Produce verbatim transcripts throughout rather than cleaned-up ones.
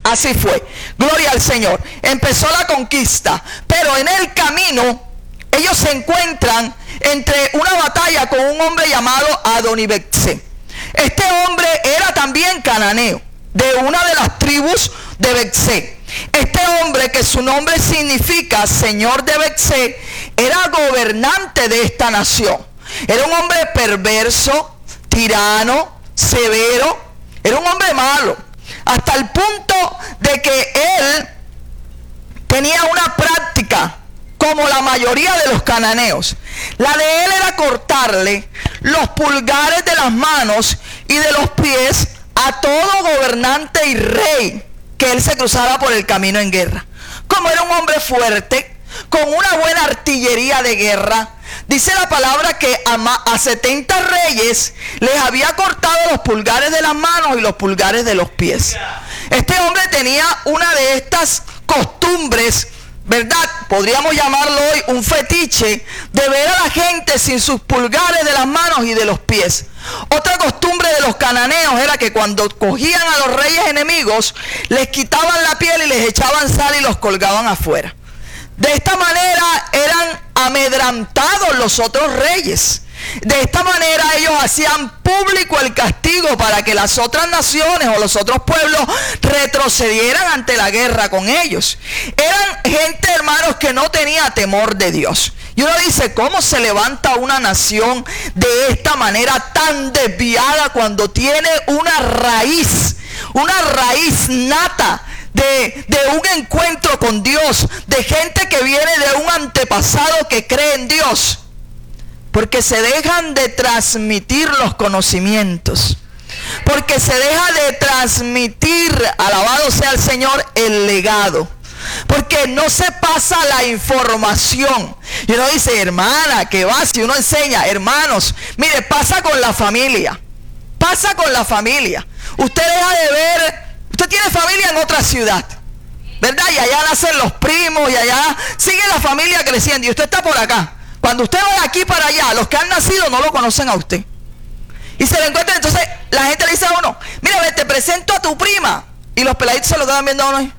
Así fue. Gloria al Señor. Empezó la conquista, pero en el camino ellos se encuentran entre una batalla con un hombre llamado Adonibexé. Este hombre era también cananeo, de una de las tribus de Bexé. Este hombre, que su nombre significa Señor de Bexé, era gobernante de esta nación. Era un hombre perverso, tirano, severo. Era un hombre malo, hasta el punto de que él tenía una práctica como la mayoría de los cananeos. La de él era cortarle los pulgares de las manos y de los pies a todo gobernante y rey que él se cruzara por el camino en guerra. Como era un hombre fuerte, con una buena artillería de guerra, dice la palabra que a, a setenta reyes les había cortado los pulgares de las manos y los pulgares de los pies. Este hombre tenía una de estas costumbres, ¿verdad? Podríamos llamarlo hoy un fetiche, de ver a la gente sin sus pulgares de las manos y de los pies. Otra costumbre de los cananeos era que cuando cogían a los reyes enemigos, les quitaban la piel y les echaban sal y los colgaban afuera. De esta manera eran amedrantados los otros reyes. De esta manera ellos hacían público el castigo para que las otras naciones o los otros pueblos retrocedieran ante la guerra con ellos. Eran gente, hermanos, que no tenía temor de Dios. Y uno dice, ¿cómo se levanta una nación de esta manera tan desviada cuando tiene una raíz, una raíz nata de, de un encuentro con Dios, de gente que viene de un antepasado que cree en Dios? Porque se dejan de transmitir los conocimientos. Porque se deja de transmitir, alabado sea el Señor, el legado. Porque no se pasa la información. Y uno dice, hermana, ¿qué va? Si uno enseña, hermanos, mire, pasa con la familia. Pasa con la familia. Usted deja de ver, usted tiene familia en otra ciudad, ¿verdad? Y allá nacen los primos y allá sigue la familia creciendo. Y usted está por acá. Cuando usted va de aquí para allá, los que han nacido no lo conocen a usted. Y se le encuentra, entonces la gente le dice a uno, mira, ve, te presento a tu prima. Y los peladitos se lo quedan viendo a uno ahí.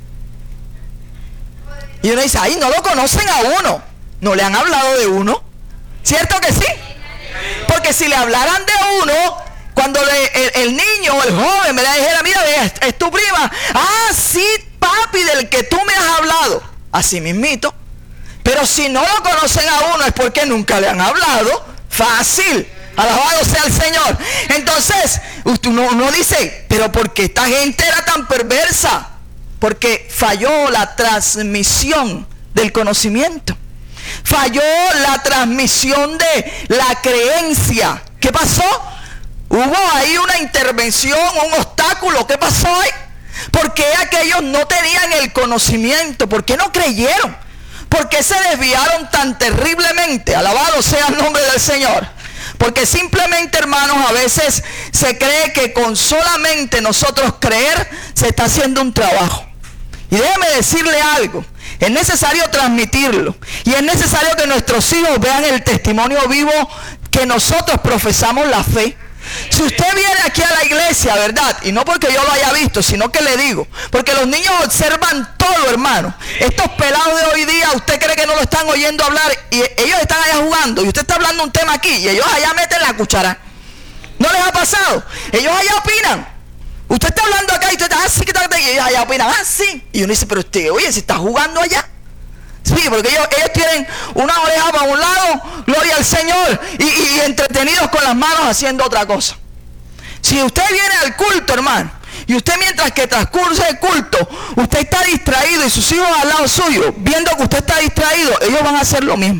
Y uno dice, ay, no lo conocen a uno. No le han hablado de uno. ¿Cierto que sí? Porque si le hablaran de uno, cuando le, el, el niño o el joven me le dijera, mira, ve, es, es tu prima. Ah, sí, papi, del que tú me has hablado. Así mismito. Pero si no lo conocen a uno es porque nunca le han hablado. Fácil. Alabado sea el Señor. Entonces, uno, uno dice, pero ¿por qué esta gente era tan perversa? Porque falló la transmisión del conocimiento. Falló la transmisión de la creencia. ¿Qué pasó? Hubo ahí una intervención, un obstáculo. ¿Qué pasó ahí? ¿Por qué aquellos no tenían el conocimiento? ¿Por qué no creyeron? ¿Por qué se desviaron tan terriblemente? Alabado sea el nombre del Señor. Porque simplemente, hermanos, a veces se cree que con solamente nosotros creer se está haciendo un trabajo. Y déjeme decirle algo. Es necesario transmitirlo. Y es necesario que nuestros hijos vean el testimonio vivo que nosotros profesamos la fe. Si usted viene aquí a la iglesia, ¿verdad? Y no porque yo lo haya visto, sino que le digo, porque los niños observan todo, hermano. Estos pelados de hoy día, usted cree que no lo están oyendo hablar y ellos están allá jugando y usted está hablando un tema aquí y ellos allá meten la cuchara. ¿No les ha pasado? Ellos allá opinan. Usted está hablando acá y usted está así, ah, y ellos allá opinan, ah, sí. Y uno dice, pero usted, oye, si está jugando allá. Sí, porque ellos, ellos tienen una oreja para un lado, gloria al Señor, y, y entretenidos con las manos haciendo otra cosa. Si usted viene al culto, hermano, y usted mientras que transcurre el culto, usted está distraído y sus hijos al lado suyo, viendo que usted está distraído, ellos van a hacer lo mismo.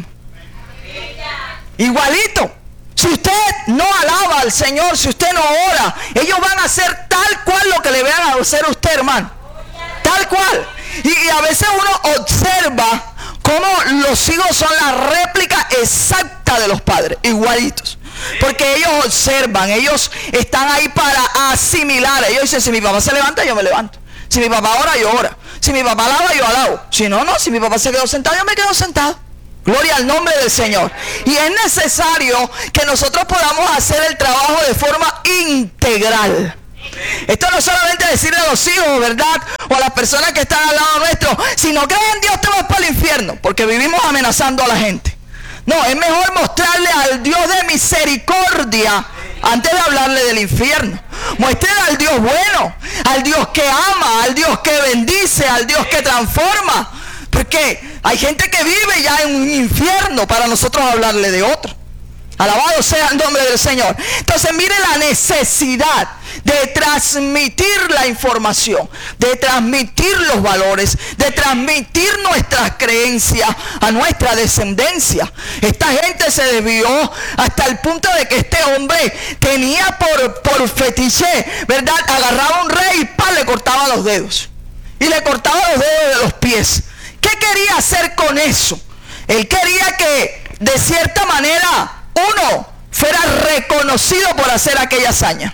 Igualito. Si usted no alaba al Señor, si usted no ora, ellos van a hacer tal cual lo que le vean a hacer a usted, hermano. Tal cual. Y, y a veces uno observa cómo los hijos son la réplica exacta de los padres, igualitos. Porque ellos observan, ellos están ahí para asimilar. Ellos dicen, si mi papá se levanta, yo me levanto. Si mi papá ora, yo oro. Si mi papá alaba, yo alabo. Si no, no, si mi papá se quedó sentado, yo me quedo sentado. Gloria al nombre del Señor. Y es necesario que nosotros podamos hacer el trabajo de forma integral. Esto no es solamente decirle a los hijos, ¿verdad? O a las personas que están al lado nuestro, si no crees en Dios te vas para el infierno, porque vivimos amenazando a la gente. No, es mejor mostrarle al Dios de misericordia antes de hablarle del infierno. Muéstrele al Dios bueno, al Dios que ama, al Dios que bendice, al Dios que transforma. Porque hay gente que vive ya en un infierno para nosotros hablarle de otro. Alabado sea el nombre del Señor. Entonces mire la necesidad de transmitir la información, de transmitir los valores, de transmitir nuestras creencias a nuestra descendencia. Esta gente se desvió hasta el punto de que este hombre tenía por, por fetiche, ¿verdad? Agarraba a un rey y ¡pam! Le cortaba los dedos. Y le cortaba los dedos de los pies. ¿Qué quería hacer con eso? Él quería que de cierta manera uno fuera reconocido por hacer aquella hazaña.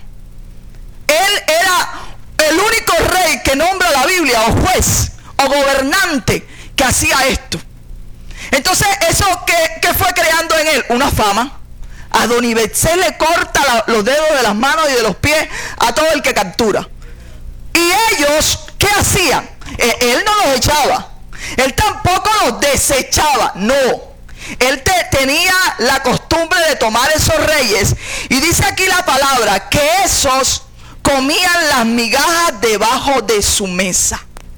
Él era el único rey que nombra la Biblia, o juez, o gobernante, que hacía esto. Entonces, ¿eso qué, qué fue creando en él? Una fama. Adonibetsé le corta la, los dedos de las manos y de los pies a todo el que captura. Y ellos, ¿qué hacían? Eh, él no los echaba. Él tampoco los desechaba. No. Él te, tenía la costumbre de tomar esos reyes. Y dice aquí la palabra que esos comían las migajas debajo de su mesa.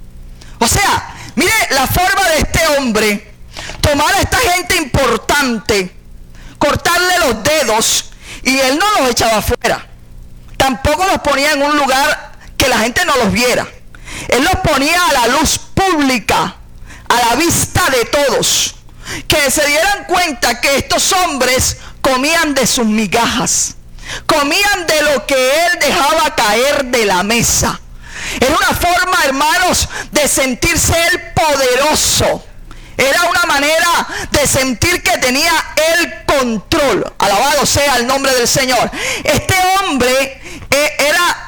O sea, mire la forma de este hombre. Tomar a esta gente importante, cortarle los dedos, y él no los echaba afuera. Tampoco los ponía en un lugar que la gente no los viera. Él los ponía a la luz pública, a la vista de todos, que se dieran cuenta que estos hombres comían de sus migajas, comían de lo que él dejaba caer de la mesa. Era una forma, hermanos, de sentirse él poderoso. Era una manera de sentir que tenía el control. Alabado sea el nombre del Señor. Este hombre eh, era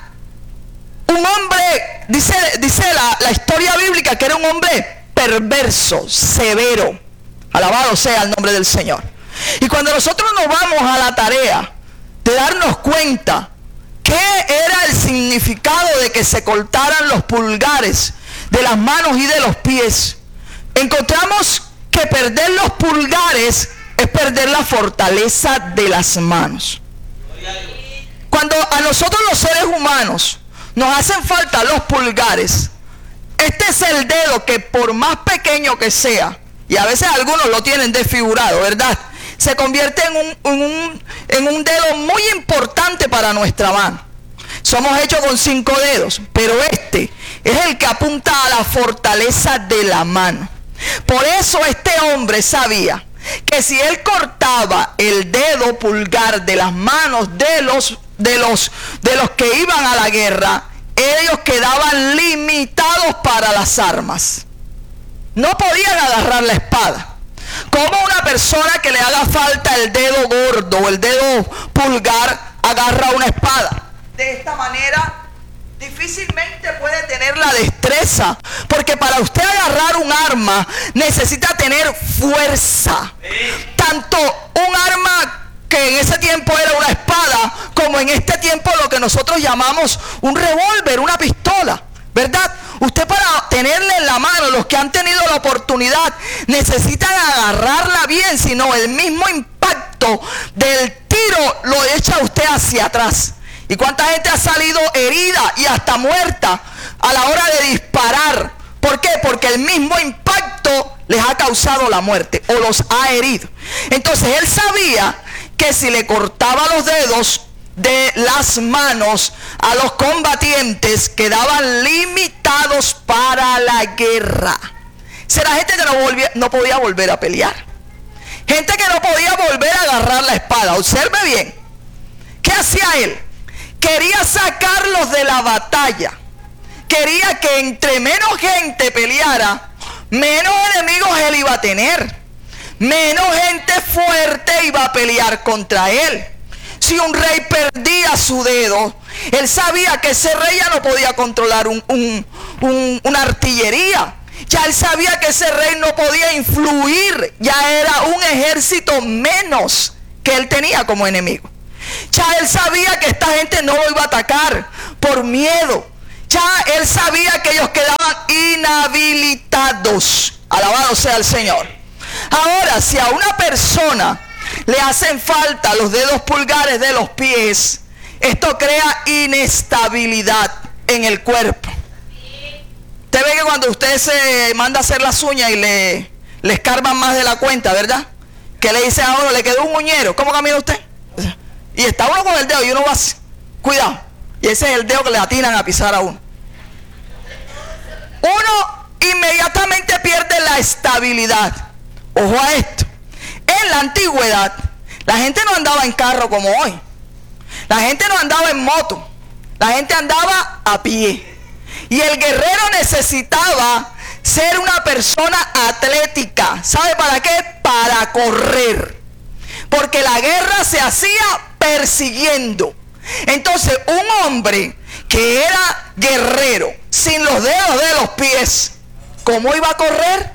un hombre, dice, dice la, la historia bíblica, que era un hombre perverso, severo. Alabado sea el nombre del Señor. Y cuando nosotros nos vamos a la tarea de darnos cuenta qué era el significado de que se cortaran los pulgares de las manos y de los pies, encontramos que perder los pulgares es perder la fortaleza de las manos. Cuando a nosotros los seres humanos nos hacen falta los pulgares, este es el dedo que, por más pequeño que sea, y a veces algunos lo tienen desfigurado, ¿verdad?, se convierte en un, en un, en un dedo muy importante para nuestra mano. Somos hechos con cinco dedos, pero este es el que apunta a la fortaleza de la mano. Por eso este hombre sabía que si él cortaba el dedo pulgar de las manos de los, de los, de los que iban a la guerra, ellos quedaban limitados para las armas. No podían agarrar la espada. Como una persona que le haga falta el dedo gordo o el dedo pulgar agarra una espada? De esta manera difícilmente puede tener la destreza, porque para usted agarrar un arma necesita tener fuerza. Tanto un arma que en ese tiempo era una espada, como en este tiempo lo que nosotros llamamos un revólver, una pistola, ¿verdad? Usted, para tenerla en la mano, los que han tenido la oportunidad, necesitan agarrarla bien, si no el mismo impacto del tiro lo echa usted hacia atrás. ¿Y cuánta gente ha salido herida y hasta muerta a la hora de disparar? ¿Por qué? Porque el mismo impacto les ha causado la muerte o los ha herido. Entonces él sabía que si le cortaba los dedos de las manos a los combatientes, quedaban limitados para la guerra. Será gente que no, volvía, no podía volver a pelear, gente que no podía volver a agarrar la espada. Observe bien, ¿qué hacía él? Quería sacarlos de la batalla. Quería que entre menos gente peleara, menos enemigos él iba a tener, menos gente fuerte iba a pelear contra él. Si un rey perdía su dedo, él sabía que ese rey ya no podía controlar un, un, un, una artillería. Ya él sabía que ese rey no podía influir. Ya era un ejército menos que él tenía como enemigo. Ya él sabía que esta gente no lo iba a atacar, por miedo. Ya él sabía que ellos quedaban inhabilitados. Alabado sea el Señor. Ahora, si a una persona le hacen falta los dedos pulgares de los pies, esto crea inestabilidad en el cuerpo. Usted ve que cuando usted se manda a hacer las uñas y le, le escarban más de la cuenta, ¿verdad? Que le dice a uno, le quedó un uñero. ¿Cómo camina usted? Y está uno con el dedo y uno va así. Cuidado. Y ese es el dedo que le atinan a pisar a uno. Uno inmediatamente pierde la estabilidad. Ojo a esto. En la antigüedad, la gente no andaba en carro como hoy. La gente no andaba en moto. La gente andaba a pie. Y el guerrero necesitaba ser una persona atlética. ¿Sabe para qué? Para correr. Porque la guerra se hacía persiguiendo. Entonces, un hombre que era guerrero, sin los dedos de los pies, ¿cómo iba a correr?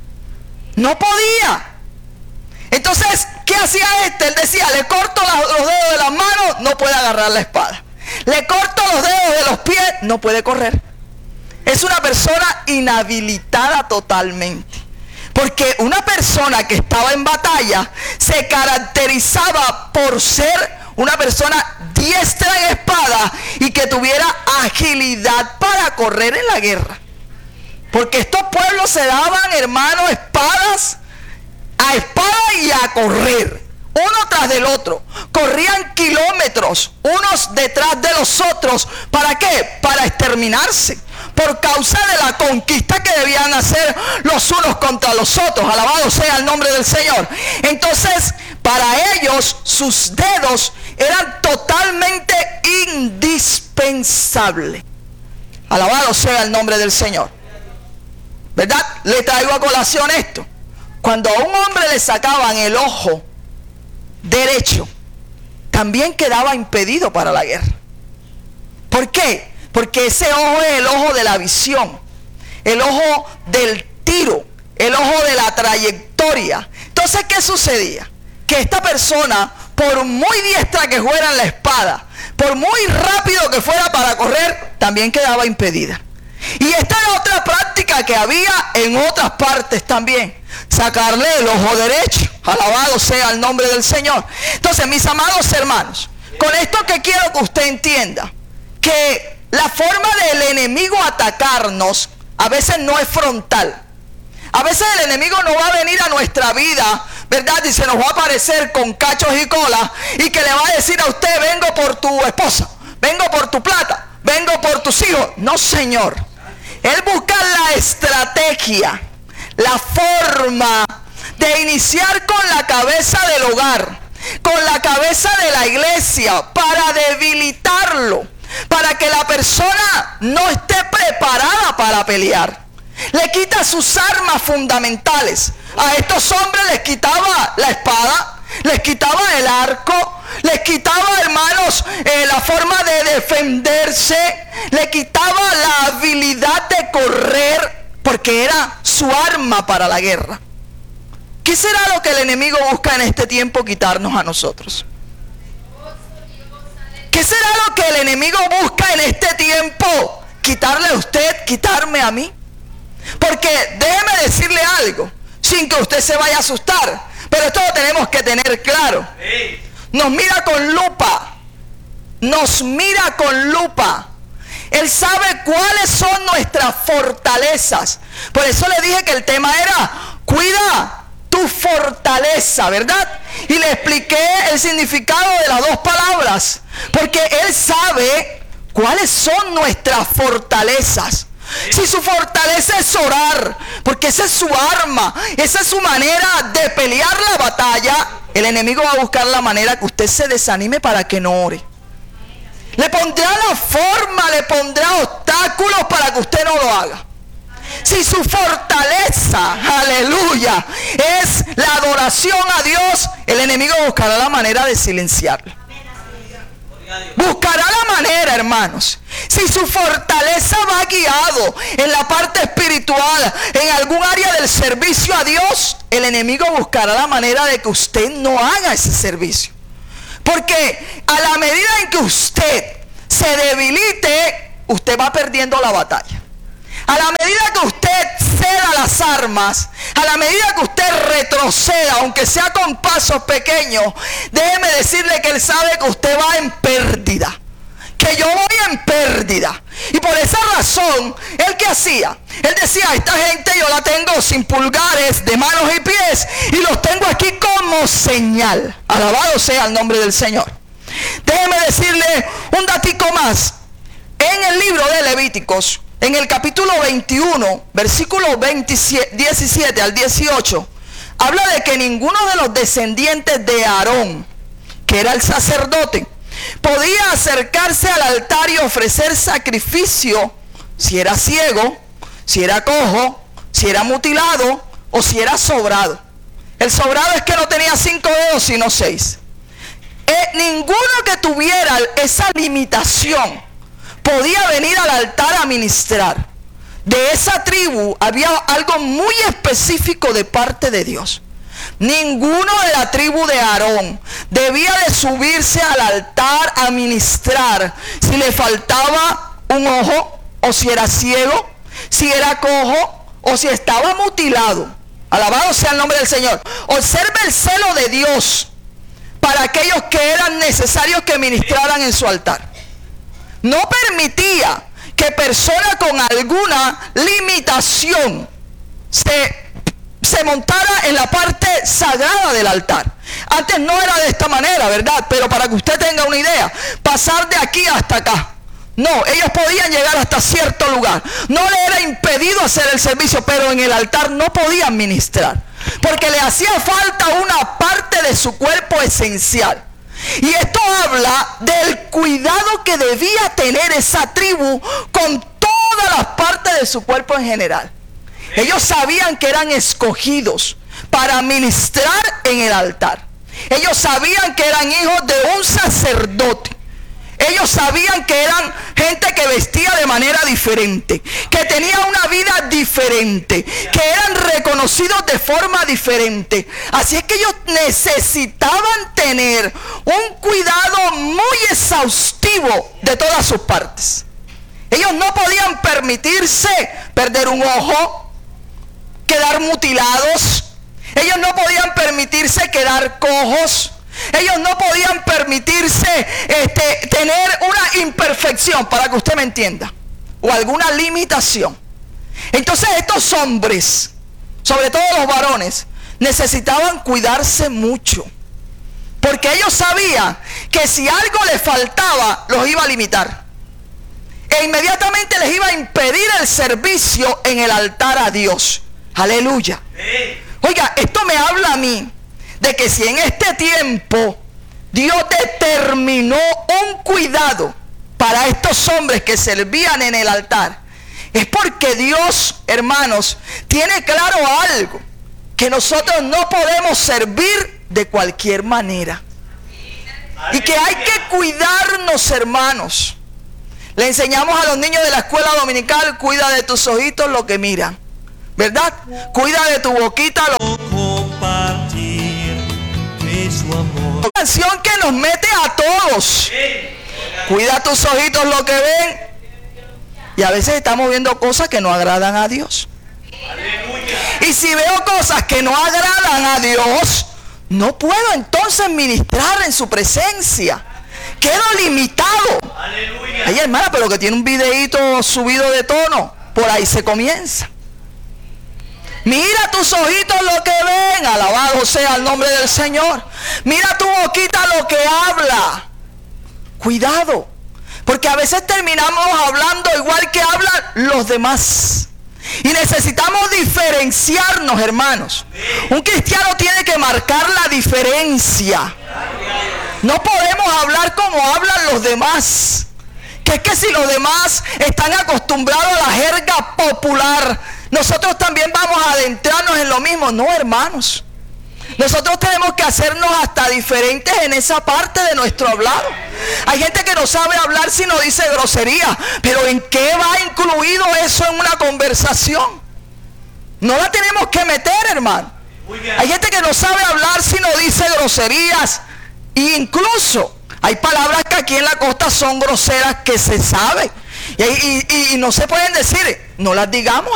No podía. Entonces, ¿qué hacía este? Él decía, le corto los dedos de las manos, no puede agarrar la espada. Le corto los dedos de los pies, no puede correr. Es una persona inhabilitada totalmente. Porque una persona que estaba en batalla se caracterizaba por ser una persona diestra en espada y que tuviera agilidad para correr en la guerra. Porque estos pueblos se daban, hermanos, espadas a espada y a correr, uno tras del otro. Corrían kilómetros unos detrás de los otros. ¿Para qué? Para exterminarse, por causa de la conquista que debían hacer los unos contra los otros. Alabado sea el nombre del Señor. Entonces, para ellos, sus dedos eran totalmente indispensables. Alabado sea el nombre del Señor. ¿Verdad? Le traigo a colación esto. Cuando a un hombre le sacaban el ojo derecho, también quedaba impedido para la guerra. ¿Por qué? Porque ese ojo es el ojo de la visión, el ojo del tiro, el ojo de la trayectoria. Entonces, ¿qué sucedía? Que esta persona, por muy diestra que fuera en la espada, por muy rápido que fuera para correr, también quedaba impedida. Y esta era otra práctica que había en otras partes también. Sacarle el ojo derecho. Alabado sea el nombre del Señor. Entonces, mis amados hermanos, con esto que quiero que usted entienda, que la forma del enemigo atacarnos a veces no es frontal. A veces el enemigo no va a venir a nuestra vida, ¿verdad? Y se nos va a aparecer con cachos y colas y que le va a decir a usted, vengo por tu esposa, vengo por tu plata, vengo por tus hijos. No, Señor. Él busca la estrategia, la forma de iniciar con la cabeza del hogar, con la cabeza de la iglesia, para debilitarlo, para que la persona no esté preparada para pelear. Le quita sus armas fundamentales. A estos hombres les quitaba la espada, les quitaba el arco, les quitaba, hermanos, eh, la forma de defenderse, le quitaba la habilidad de correr, porque era su arma para la guerra. ¿Qué será lo que el enemigo busca en este tiempo quitarnos a nosotros? ¿Qué será lo que el enemigo busca en este tiempo? Quitarle a usted, quitarme a mí. Porque déjeme decirle algo, sin que usted se vaya a asustar, pero esto lo tenemos que tener claro. Nos mira con lupa, nos mira con lupa. Él sabe cuáles son nuestras fortalezas. Por eso le dije que el tema era, cuida tu fortaleza, ¿verdad? Y le expliqué el significado de las dos palabras, porque Él sabe cuáles son nuestras fortalezas. Si su fortaleza es orar, porque esa es su arma, esa es su manera de pelear la batalla, el enemigo va a buscar la manera que usted se desanime para que no ore. Le pondrá la forma, le pondrá obstáculos para que usted no lo haga. Si su fortaleza, aleluya, es la adoración a Dios, el enemigo buscará la manera de silenciarlo. Buscará la manera, hermanos. Si su fortaleza va guiado en la parte espiritual, en algún área del servicio a Dios, el enemigo buscará la manera de que usted no haga ese servicio. Porque a la medida en que usted se debilite, usted va perdiendo la batalla. A la medida que usted ceda las armas, a la medida que usted retroceda, aunque sea con pasos pequeños, déjeme decirle que Él sabe que usted va en pérdida. Que yo voy en pérdida. Y por esa razón, ¿Él qué hacía? Él decía, esta gente yo la tengo sin pulgares de manos y pies, y los tengo aquí como señal. Alabado sea el nombre del Señor. Déjeme decirle un datico más. En el libro de Levíticos, en el capítulo veintiuno, versículos diecisiete al dieciocho, habla de que ninguno de los descendientes de Aarón, que era el sacerdote, podía acercarse al altar y ofrecer sacrificio si era ciego, si era cojo, si era mutilado o si era sobrado. El sobrado es que no tenía cinco dedos sino seis. Eh, ninguno que tuviera esa limitación podía venir al altar a ministrar. De esa tribu había algo muy específico de parte de Dios. Ninguno de la tribu de Aarón debía de subirse al altar a ministrar si le faltaba un ojo, o si era ciego, si era cojo, o si estaba mutilado. Alabado sea el nombre del Señor. Observe el celo de Dios para aquellos que eran necesarios que ministraran en su altar. No permitía que personas con alguna limitación se, se montara en la parte sagrada del altar. Antes no era de esta manera, ¿verdad? Pero para que usted tenga una idea, pasar de aquí hasta acá. No, ellos podían llegar hasta cierto lugar. No le era impedido hacer el servicio, pero en el altar no podían ministrar, porque le hacía falta una parte de su cuerpo esencial. Y esto habla del cuidado que debía tener esa tribu con todas las partes de su cuerpo en general. Ellos sabían que eran escogidos para ministrar en el altar. Ellos sabían que eran hijos de un sacerdote. Ellos sabían que eran gente que vestía de manera diferente, que tenía una vida diferente, que eran reconocidos de forma diferente. Así es que ellos necesitaban tener un cuidado muy exhaustivo de todas sus partes. Ellos no podían permitirse perder un ojo, quedar mutilados. Ellos no podían permitirse quedar cojos. Ellos no podían permitirse este, tener una imperfección, para que usted me entienda, o alguna limitación. Entonces estos hombres, sobre todo los varones, necesitaban cuidarse mucho, porque ellos sabían que si algo les faltaba, los iba a limitar, e inmediatamente les iba a impedir el servicio en el altar a Dios. Aleluya. Oiga, esto me habla a mí de que si en este tiempo Dios determinó un cuidado para estos hombres que servían en el altar, es porque Dios, hermanos, tiene claro algo, que nosotros no podemos servir de cualquier manera, y que hay que cuidarnos, hermanos. Le enseñamos a los niños de la escuela dominical: cuida de tus ojitos lo que miran, ¿verdad? Cuida de tu boquita lo su amor. Una canción que nos mete a todos. Cuida tus ojitos lo que ven. Y a veces estamos viendo cosas que no agradan a Dios. Y si veo cosas que no agradan a Dios, no puedo entonces ministrar en su presencia. Quedo limitado. Ay, hermana, pero que tiene un videíto subido de tono, por ahí se comienza. Mira tus ojitos lo que ven, alabado sea el nombre del Señor. Mira tu boquita lo que habla. Cuidado, porque a veces terminamos hablando igual que hablan los demás. Y necesitamos diferenciarnos, hermanos. Un cristiano tiene que marcar la diferencia. No podemos hablar como hablan los demás. Que es que si los demás están acostumbrados a la jerga popular, nosotros también vamos a adentrarnos en lo mismo. No, hermanos. Nosotros tenemos que hacernos hasta diferentes en esa parte de nuestro hablado. Hay gente que no sabe hablar si no dice grosería. Pero ¿en qué va incluido eso en una conversación? No la tenemos que meter, hermano. Hay gente que no sabe hablar si no dice groserías. E incluso Hay palabras que aquí en la costa son groseras que se sabe. Y, y, y no se pueden decir, no las digamos